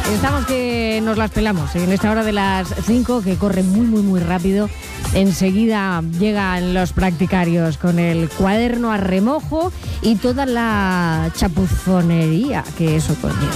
Estamos que nos las pelamos en esta hora de las 5, que corre muy, muy, muy rápido. Enseguida llegan los practicarios con el cuaderno a remojo y toda la chapuzonería que eso conlleva.